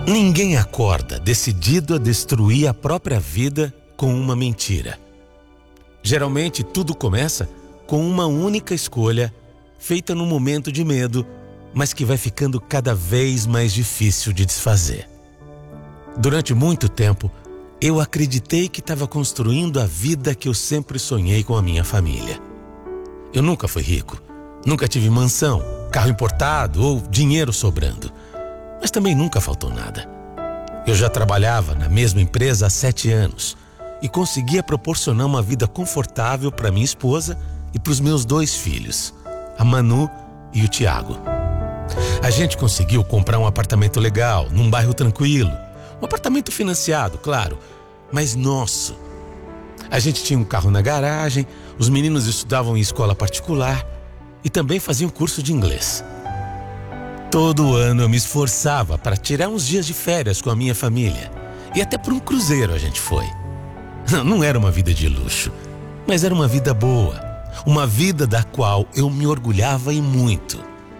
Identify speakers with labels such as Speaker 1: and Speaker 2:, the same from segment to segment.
Speaker 1: Ninguém acorda decidido a destruir a própria vida com uma mentira. Geralmente tudo começa com uma única escolha, feita num momento de medo, mas que vai ficando cada vez mais difícil de desfazer. Durante muito tempo, eu acreditei que estava construindo a vida que eu sempre sonhei com a minha família. Eu nunca fui rico, nunca tive mansão, carro importado ou dinheiro sobrando. Mas também nunca faltou nada. Eu já trabalhava na mesma empresa há 7 anos e conseguia proporcionar uma vida confortável para minha esposa e para os meus 2 filhos, a Manu e o Tiago. A gente conseguiu comprar um apartamento legal, num bairro tranquilo. Um apartamento financiado, claro, mas nosso. A gente tinha um carro na garagem, os meninos estudavam em escola particular e também faziam curso de inglês. Todo ano eu me esforçava para tirar uns dias de férias com a minha família. E até por um cruzeiro a gente foi. Não era uma vida de luxo, mas era uma vida boa. Uma vida da qual eu me orgulhava e muito.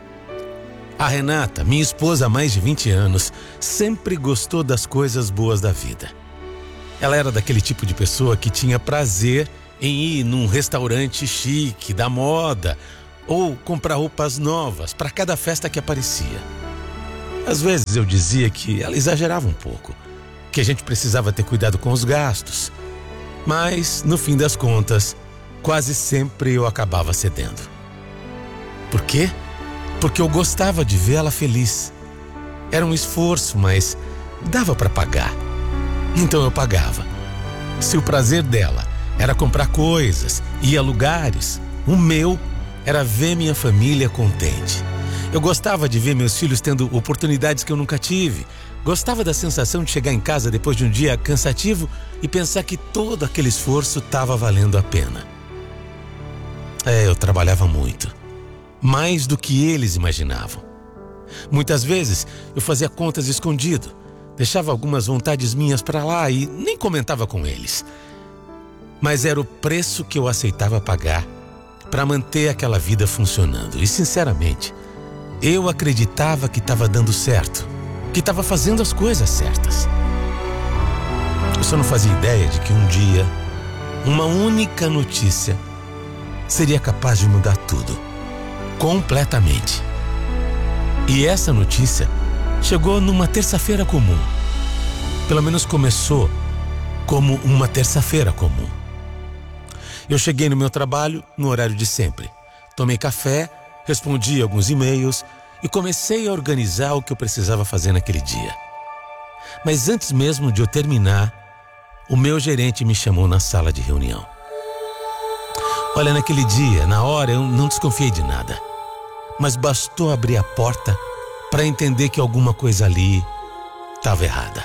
Speaker 1: A Renata, minha esposa há mais de 20 anos, sempre gostou das coisas boas da vida. Ela era daquele tipo de pessoa que tinha prazer em ir num restaurante chique, da moda, ou comprar roupas novas para cada festa que aparecia. Às vezes eu dizia que ela exagerava um pouco, que a gente precisava ter cuidado com os gastos. Mas, no fim das contas, quase sempre eu acabava cedendo. Por quê? Porque eu gostava de vê-la feliz. Era um esforço, mas dava para pagar. Então eu pagava. Se o prazer dela era comprar coisas, ir a lugares, o meu era ver minha família contente. Eu gostava de ver meus filhos tendo oportunidades que eu nunca tive. Gostava da sensação de chegar em casa depois de um dia cansativo e pensar que todo aquele esforço estava valendo a pena. Eu trabalhava muito. Mais do que eles imaginavam. Muitas vezes eu fazia contas escondido. Deixava algumas vontades minhas para lá e nem comentava com eles. Mas era o preço que eu aceitava pagar para manter aquela vida funcionando. E sinceramente, eu acreditava que estava dando certo, que estava fazendo as coisas certas. Eu só não fazia ideia de que um dia, uma única notícia seria capaz de mudar tudo, completamente. E essa notícia chegou numa terça-feira comum. Pelo menos começou como uma terça-feira comum. Eu cheguei no meu trabalho no horário de sempre. Tomei café, respondi alguns e-mails e comecei a organizar o que eu precisava fazer naquele dia. Mas antes mesmo de eu terminar, o meu gerente me chamou na sala de reunião. Olha, naquele dia, na hora, eu não desconfiei de nada. Mas bastou abrir a porta para entender que alguma coisa ali estava errada.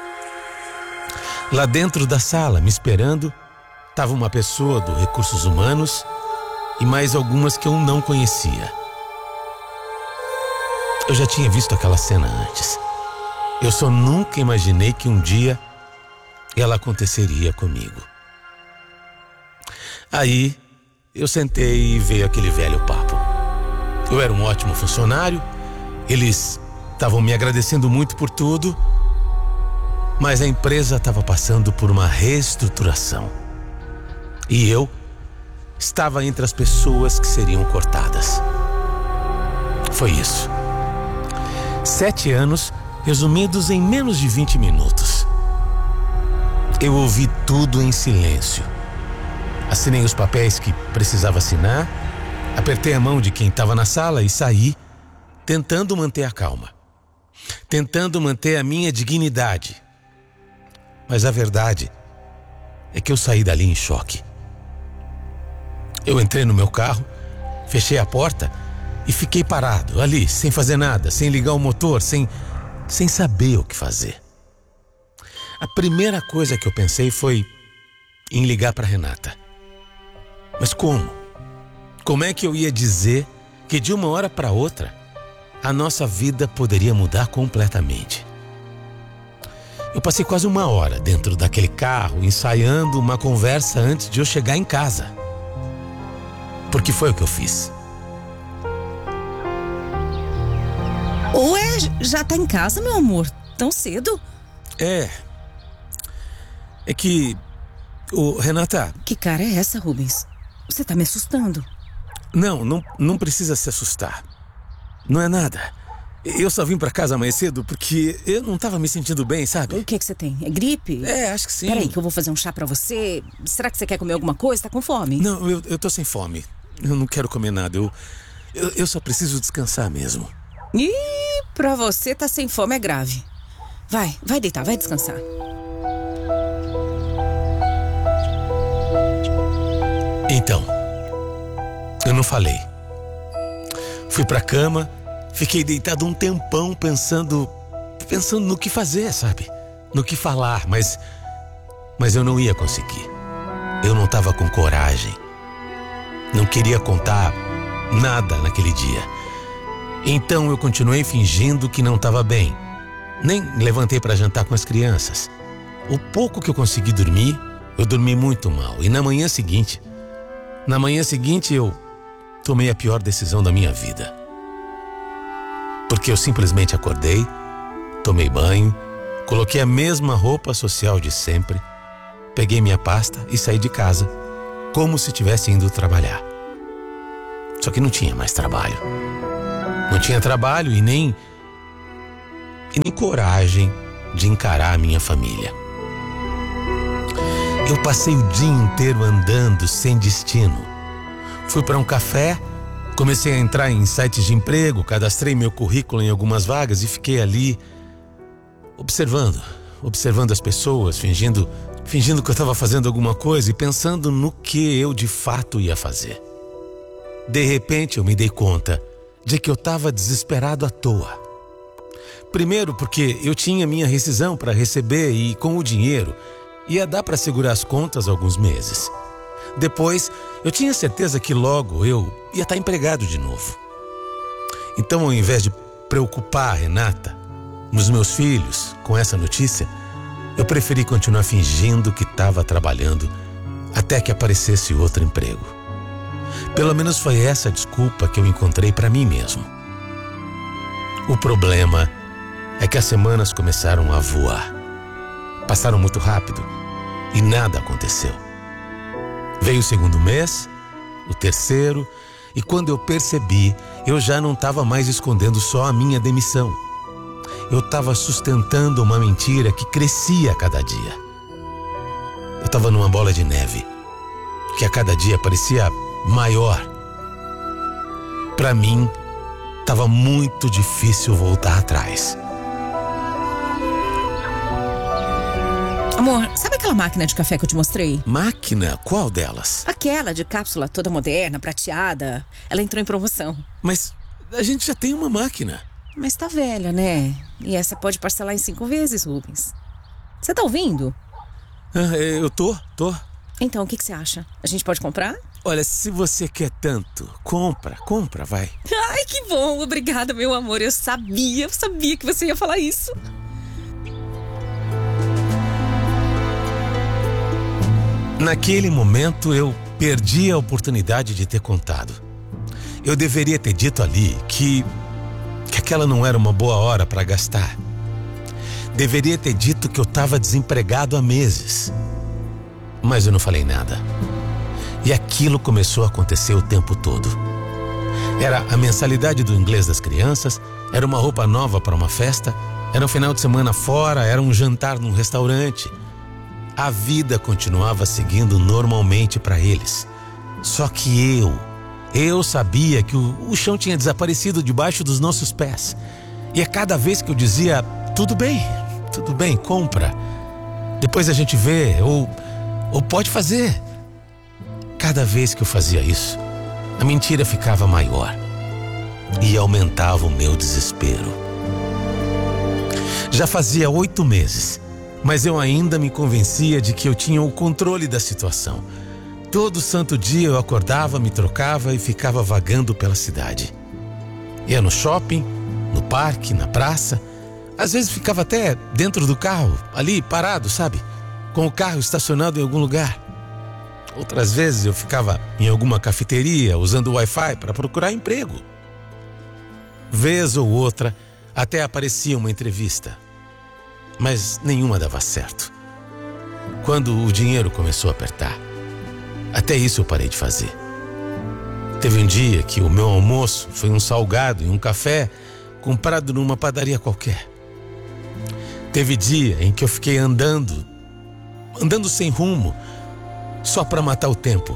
Speaker 1: Lá dentro da sala, me esperando, estava uma pessoa do Recursos Humanos e mais algumas que eu não conhecia. Eu já tinha visto aquela cena antes. Eu só nunca imaginei que um dia ela aconteceria comigo. Aí eu sentei e veio aquele velho papo. Eu era um ótimo funcionário, eles estavam me agradecendo muito por tudo, mas a empresa estava passando por uma reestruturação. E eu estava entre as pessoas que seriam cortadas. Foi isso. 7 anos resumidos em menos de 20 minutos. Eu ouvi tudo em silêncio. Assinei os papéis que precisava assinar, apertei a mão de quem estava na sala e saí, tentando manter a calma, tentando manter a minha dignidade. Mas a verdade é que eu saí dali em choque. Eu entrei no meu carro, fechei a porta e fiquei parado ali, sem fazer nada, sem ligar o motor, sem saber o que fazer. A primeira coisa que eu pensei foi em ligar para Renata. Mas como? Como é que eu ia dizer que de uma hora para outra a nossa vida poderia mudar completamente? Eu passei quase 1 hora dentro daquele carro ensaiando uma conversa antes de eu chegar em casa. Porque foi o que eu fiz.
Speaker 2: Ué, já tá em casa, meu amor? Tão cedo?
Speaker 1: É que... Renata...
Speaker 2: Que cara é essa, Rubens? Você tá me assustando.
Speaker 1: Não precisa se assustar. Não é nada. Eu só vim pra casa mais cedo porque eu não tava me sentindo bem, sabe?
Speaker 2: O que você tem? É gripe?
Speaker 1: Acho que sim.
Speaker 2: Peraí que eu vou fazer um chá pra você. Será que você quer comer alguma coisa? Tá com fome?
Speaker 1: Não, eu tô sem fome. Eu não quero comer nada. Eu só preciso descansar mesmo.
Speaker 2: Ih, pra você tá sem fome é grave. Vai deitar, vai descansar.
Speaker 1: Então, eu não falei. Fui pra cama, fiquei deitado um tempão pensando no que fazer, sabe? No que falar, mas eu não ia conseguir. Eu não tava com coragem. Não queria contar nada naquele dia. Então eu continuei fingindo que não estava bem. Nem levantei para jantar com as crianças. O pouco que eu consegui dormir, eu dormi muito mal. E na manhã seguinte eu tomei a pior decisão da minha vida. Porque eu simplesmente acordei, tomei banho, coloquei a mesma roupa social de sempre, peguei minha pasta e saí de casa, como se estivesse indo trabalhar. Só que não tinha mais trabalho. Não tinha trabalho e nem coragem de encarar a minha família. Eu passei o dia inteiro andando sem destino. Fui para um café, comecei a entrar em sites de emprego, cadastrei meu currículo em algumas vagas e fiquei ali observando as pessoas, fingindo que eu estava fazendo alguma coisa e pensando no que eu de fato ia fazer. De repente eu me dei conta de que eu estava desesperado à toa. Primeiro porque eu tinha minha rescisão para receber e com o dinheiro ia dar para segurar as contas alguns meses. Depois eu tinha certeza que logo eu ia estar empregado de novo. Então, ao invés de preocupar a Renata, os meus filhos, com essa notícia, eu preferi continuar fingindo que estava trabalhando até que aparecesse outro emprego. Pelo menos foi essa a desculpa que eu encontrei para mim mesmo. O problema é que as semanas começaram a voar. Passaram muito rápido e nada aconteceu. Veio o segundo mês, o terceiro, e quando eu percebi, eu já não estava mais escondendo só a minha demissão. Eu estava sustentando uma mentira que crescia a cada dia. Eu estava numa bola de neve, que a cada dia parecia maior. Para mim, estava muito difícil voltar atrás.
Speaker 2: Amor, sabe aquela máquina de café que eu te mostrei?
Speaker 1: Máquina? Qual delas?
Speaker 2: Aquela de cápsula toda moderna, prateada. Ela entrou em promoção.
Speaker 1: Mas a gente já tem uma máquina.
Speaker 2: Mas tá velha, né? E essa pode parcelar em 5 vezes, Rubens. Você tá ouvindo?
Speaker 1: Eu tô.
Speaker 2: Então, o que você acha? A gente pode comprar?
Speaker 1: Olha, se você quer tanto, compra, vai.
Speaker 2: Ai, que bom. Obrigada, meu amor. Eu sabia que você ia falar isso.
Speaker 1: Naquele momento, eu perdi a oportunidade de ter contado. Eu deveria ter dito ali que aquela não era uma boa hora para gastar. Deveria ter dito que eu estava desempregado há meses. Mas eu não falei nada. E aquilo começou a acontecer o tempo todo. Era a mensalidade do inglês das crianças, era uma roupa nova para uma festa, era um final de semana fora, era um jantar num restaurante. A vida continuava seguindo normalmente para eles. Só que eu sabia que o chão tinha desaparecido debaixo dos nossos pés. E a cada vez que eu dizia, tudo bem, compra. Depois a gente vê, ou pode fazer. Cada vez que eu fazia isso, a mentira ficava maior e aumentava o meu desespero. Já fazia 8 meses, mas eu ainda me convencia de que eu tinha o controle da situação. Todo santo dia eu acordava, me trocava e ficava vagando pela cidade. Ia no shopping, no parque, na praça. Às vezes ficava até dentro do carro, ali parado, sabe? Com o carro estacionado em algum lugar. Outras vezes eu ficava em alguma cafeteria usando o Wi-Fi para procurar emprego. Vez ou outra, até aparecia uma entrevista. mas nenhuma dava certo. Quando o dinheiro começou a apertar, até isso eu parei de fazer. Teve um dia que o meu almoço foi um salgado e um café comprado numa padaria qualquer. Teve dia em que eu fiquei andando sem rumo, só para matar o tempo.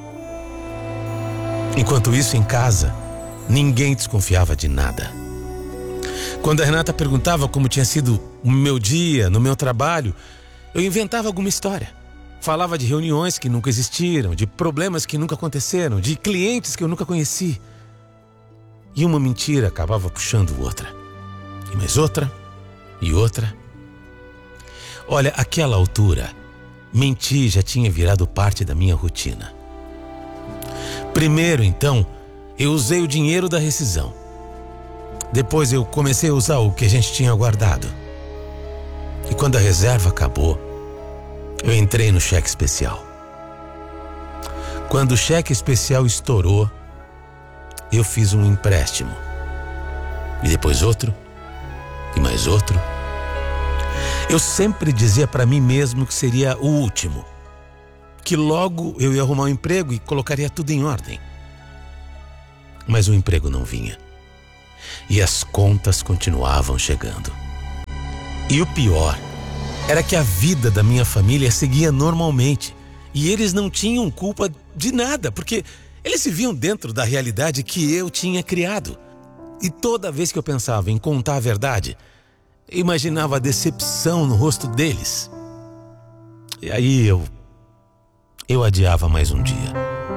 Speaker 1: Enquanto isso, em casa, ninguém desconfiava de nada. Quando a Renata perguntava como tinha sido o meu dia no meu trabalho, eu inventava alguma história. Falava de reuniões que nunca existiram, de problemas que nunca aconteceram, de clientes que eu nunca conheci. E uma mentira acabava puxando outra. E mais outra, e outra. Olha, àquela altura, mentir já tinha virado parte da minha rotina. Primeiro, então, eu usei o dinheiro da rescisão. Depois eu comecei a usar o que a gente tinha guardado. E quando a reserva acabou, eu entrei no cheque especial. Quando o cheque especial estourou, eu fiz um empréstimo. E depois outro, e mais outro. Eu sempre dizia para mim mesmo que seria o último. Que logo eu ia arrumar um emprego e colocaria tudo em ordem. Mas o emprego não vinha. E as contas continuavam chegando. E o pior era que a vida da minha família seguia normalmente. E eles não tinham culpa de nada, porque eles se viam dentro da realidade que eu tinha criado. E toda vez que eu pensava em contar a verdade, eu imaginava a decepção no rosto deles. E aí eu adiava mais um dia.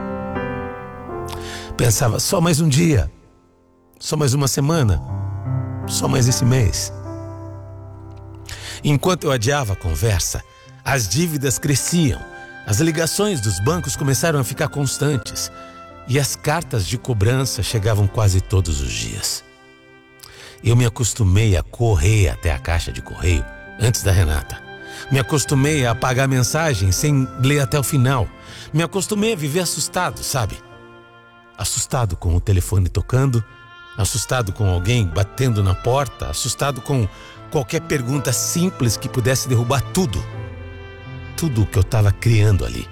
Speaker 1: Pensava, só mais um dia, só mais uma semana, só mais esse mês. Enquanto eu adiava a conversa, as dívidas cresciam, as ligações dos bancos começaram a ficar constantes e as cartas de cobrança chegavam quase todos os dias. Eu me acostumei a correr até a caixa de correio antes da Renata. Me acostumei a apagar mensagens sem ler até o final. Me acostumei a viver assustado, sabe? Assustado com o telefone tocando, assustado com alguém batendo na porta, assustado com qualquer pergunta simples que pudesse derrubar tudo. Tudo o que eu estava criando ali.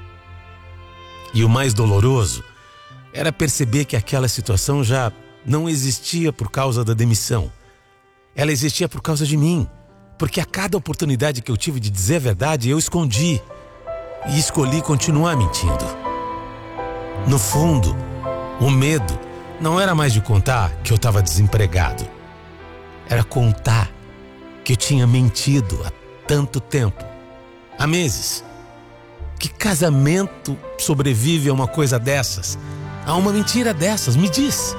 Speaker 1: E o mais doloroso era perceber que aquela situação já não existia por causa da demissão. Ela existia por causa de mim. Porque a cada oportunidade que eu tive de dizer a verdade, eu escondi. E escolhi continuar mentindo. No fundo, o medo não era mais de contar que eu estava desempregado. Era contar que eu tinha mentido há tanto tempo. Há meses. Que casamento sobrevive a uma coisa dessas? A uma mentira dessas? Me diz.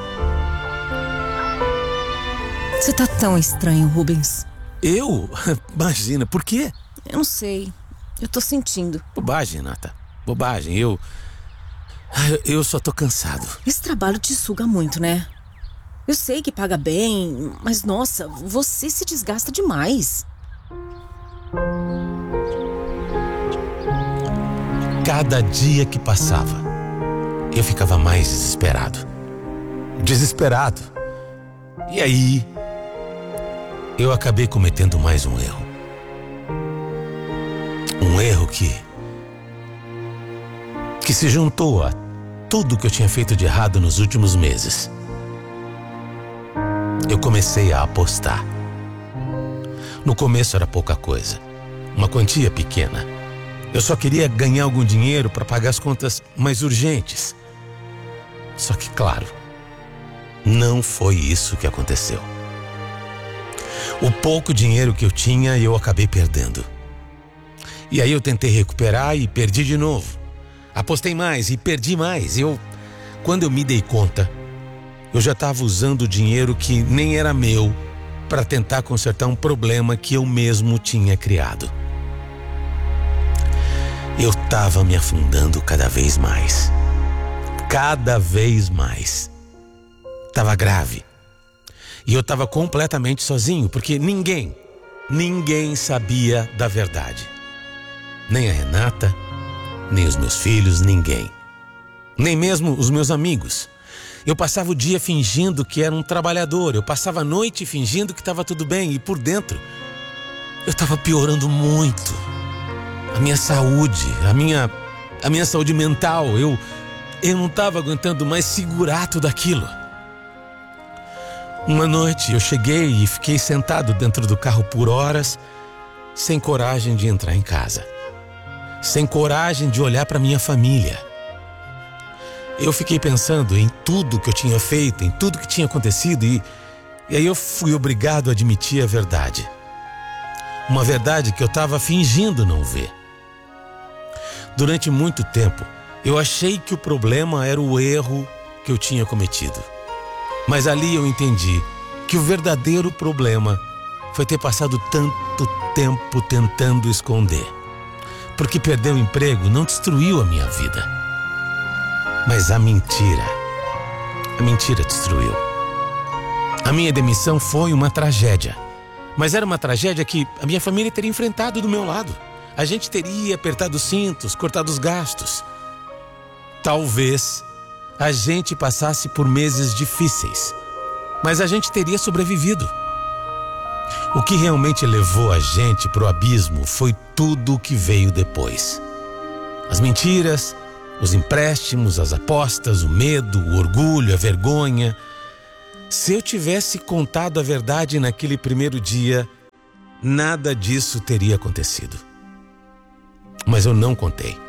Speaker 2: Você tá tão estranho, Rubens.
Speaker 1: Eu? Imagina, por quê?
Speaker 2: Eu não sei. Eu tô sentindo.
Speaker 1: Bobagem, Renata. Bobagem. Eu só tô cansado.
Speaker 2: Esse trabalho te suga muito, né? Eu sei que paga bem, mas nossa, você se desgasta demais.
Speaker 1: Cada dia que passava, eu ficava mais desesperado. Desesperado. E aí, eu acabei cometendo mais um erro. Um erro que se juntou a tudo que eu tinha feito de errado nos últimos meses. Eu comecei a apostar. No começo era pouca coisa, uma quantia pequena. Eu só queria ganhar algum dinheiro para pagar as contas mais urgentes. Só que, claro, não foi isso que aconteceu. O pouco dinheiro que eu tinha, eu acabei perdendo. E aí eu tentei recuperar e perdi de novo. Apostei mais e perdi mais. Quando eu me dei conta, eu já estava usando o dinheiro que nem era meu para tentar consertar um problema que eu mesmo tinha criado. Eu estava me afundando cada vez mais. Cada vez mais. Estava grave. E eu estava completamente sozinho, porque ninguém sabia da verdade. Nem a Renata, nem os meus filhos, ninguém. Nem mesmo os meus amigos. Eu passava o dia fingindo que era um trabalhador. Eu passava a noite fingindo que estava tudo bem. E por dentro, eu estava piorando muito. A minha saúde, a minha saúde mental, eu não estava aguentando mais segurar tudo aquilo. Uma noite eu cheguei e fiquei sentado dentro do carro por horas, sem coragem de entrar em casa, sem coragem de olhar para minha família. Eu fiquei pensando em tudo que eu tinha feito, em tudo que tinha acontecido e aí eu fui obrigado a admitir a verdade. Uma verdade que eu estava fingindo não ver. Durante muito tempo, eu achei que o problema era o erro que eu tinha cometido. Mas ali eu entendi que o verdadeiro problema foi ter passado tanto tempo tentando esconder. Porque perder o emprego não destruiu a minha vida. Mas a mentira destruiu. A minha demissão foi uma tragédia. Mas era uma tragédia que a minha família teria enfrentado do meu lado. A gente teria apertado os cintos, cortado os gastos. Talvez a gente passasse por meses difíceis, mas a gente teria sobrevivido. O que realmente levou a gente para o abismo foi tudo o que veio depois. As mentiras, os empréstimos, as apostas, o medo, o orgulho, a vergonha. Se eu tivesse contado a verdade naquele primeiro dia, nada disso teria acontecido. Mas eu não contei.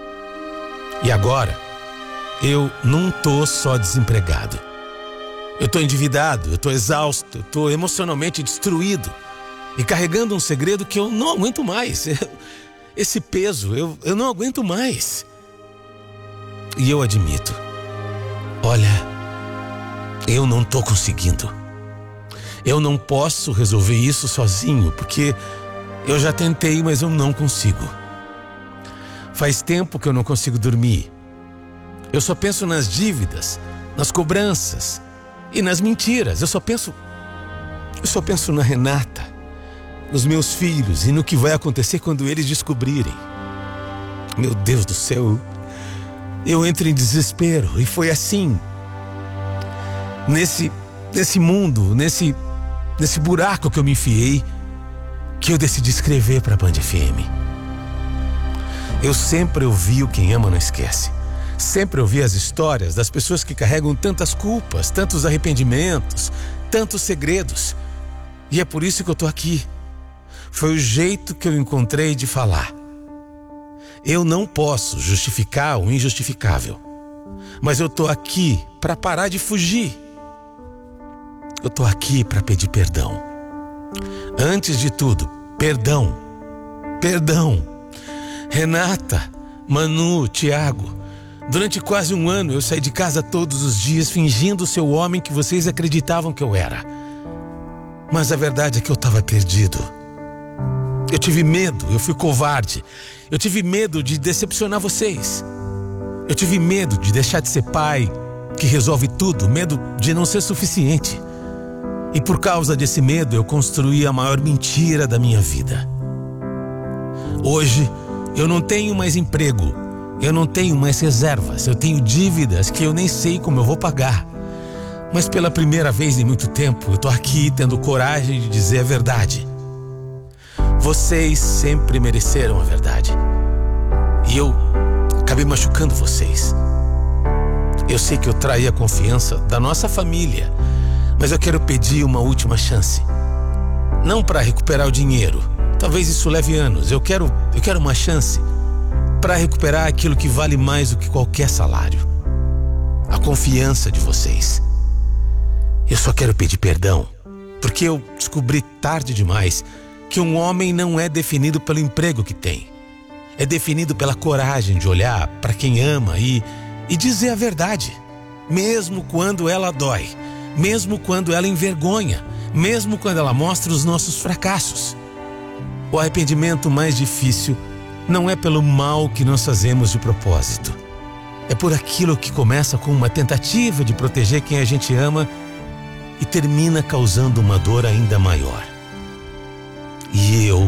Speaker 1: E agora, eu não tô só desempregado. Eu tô endividado, eu tô exausto, eu tô emocionalmente destruído e carregando um segredo que eu não aguento mais. Esse peso, eu não aguento mais. E eu admito, olha, eu não tô conseguindo. Eu não posso resolver isso sozinho, porque eu já tentei, mas eu não consigo. Faz tempo que eu não consigo dormir. Eu só penso nas dívidas, nas cobranças e nas mentiras. Eu só penso na Renata, nos meus filhos e no que vai acontecer quando eles descobrirem. Meu Deus do céu, eu entro em desespero e foi assim. Nesse mundo, nesse buraco que eu me enfiei, que eu decidi escrever para a Band FM. Eu sempre ouvi o Quem Ama Não Esquece. Sempre ouvi as histórias das pessoas que carregam tantas culpas, tantos arrependimentos, tantos segredos. E é por isso que eu tô aqui. Foi o jeito que eu encontrei de falar. Eu não posso justificar o injustificável, mas eu tô aqui para parar de fugir. Eu tô aqui para pedir perdão. Antes de tudo, perdão. Perdão. Renata, Manu, Tiago, durante quase um ano eu saí de casa todos os dias fingindo ser o homem que vocês acreditavam que eu era. Mas a verdade é que eu estava perdido. Eu tive medo, eu fui covarde. Eu tive medo de decepcionar vocês. Eu tive medo de deixar de ser pai que resolve tudo, medo de não ser suficiente. E por causa desse medo eu construí a maior mentira da minha vida. Hoje eu não tenho mais emprego, eu não tenho mais reservas, eu tenho dívidas que eu nem sei como eu vou pagar. Mas pela primeira vez em muito tempo eu tô aqui tendo coragem de dizer a verdade. Vocês sempre mereceram a verdade. E eu acabei machucando vocês. Eu sei que eu traí a confiança da nossa família, mas eu quero pedir uma última chance. Não para recuperar o dinheiro, talvez isso leve anos. Eu quero uma chance para recuperar aquilo que vale mais do que qualquer salário. A confiança de vocês. Eu só quero pedir perdão, porque eu descobri tarde demais que um homem não é definido pelo emprego que tem. É definido pela coragem de olhar para quem ama e dizer a verdade, mesmo quando ela dói, mesmo quando ela envergonha, mesmo quando ela mostra os nossos fracassos. O arrependimento mais difícil não é pelo mal que nós fazemos de propósito. É por aquilo que começa com uma tentativa de proteger quem a gente ama e termina causando uma dor ainda maior. E eu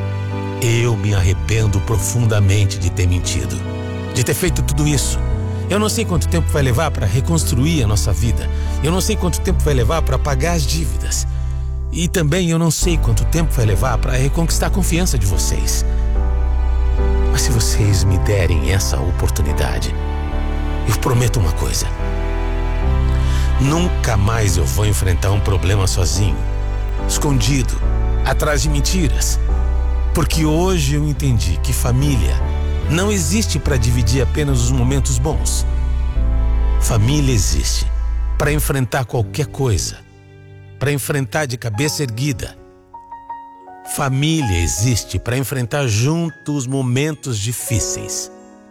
Speaker 1: me arrependo profundamente de ter mentido, de ter feito tudo isso. Eu não sei quanto tempo vai levar para reconstruir a nossa vida. Eu não sei quanto tempo vai levar para pagar as dívidas. E também eu não sei quanto tempo vai levar para reconquistar a confiança de vocês. Mas se vocês me derem essa oportunidade, eu prometo uma coisa. Nunca mais eu vou enfrentar um problema sozinho, escondido, atrás de mentiras. Porque hoje eu entendi que família não existe para dividir apenas os momentos bons. Família existe para enfrentar qualquer coisa, para enfrentar de cabeça erguida. Família existe para enfrentar juntos os momentos difíceis.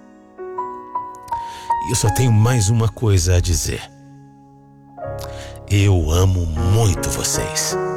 Speaker 1: E eu só tenho mais uma coisa a dizer. Eu amo muito vocês.